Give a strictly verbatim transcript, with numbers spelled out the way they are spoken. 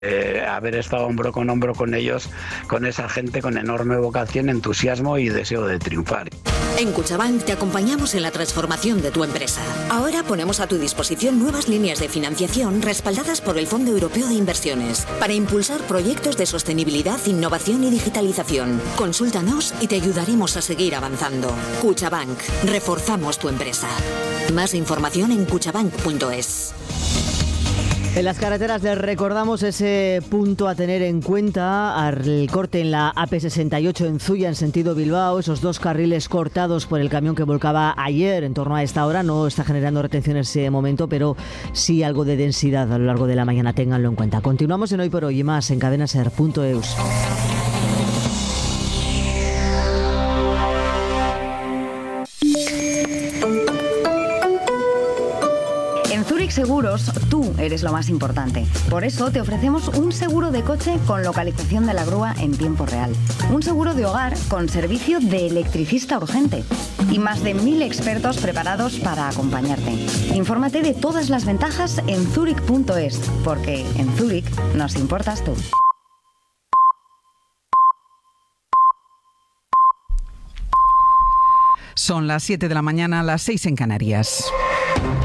Eh, haber estado hombro con hombro con ellos, con esa gente con enorme vocación, entusiasmo y deseo de triunfar. En Cuchabank te acompañamos en la transformación de tu empresa. Ahora ponemos a tu disposición nuevas líneas de financiación respaldadas por el Fondo Europeo de Inversiones para impulsar proyectos de sostenibilidad, innovación y digitalización. Consúltanos y te ayudaremos a seguir avanzando. Cuchabank, reforzamos tu empresa. Más información en cuchabank punto es. En las carreteras les recordamos ese punto a tener en cuenta, el corte en la A P sesenta y ocho en Zuya en sentido Bilbao, esos dos carriles cortados por el camión que volcaba ayer en torno a esta hora. No está generando retención en ese momento, pero sí algo de densidad a lo largo de la mañana, ténganlo en cuenta. Continuamos en Hoy por Hoy y más en cadena ser punto eus. En Zurich Seguros, tú eres lo más importante. Por eso te ofrecemos un seguro de coche con localización de la grúa en tiempo real. Un seguro de hogar con servicio de electricista urgente. Y más de mil expertos preparados para acompañarte. Infórmate de todas las ventajas en zurich punto es, porque en Zurich nos importas tú. Son las siete de la mañana, las seis en Canarias.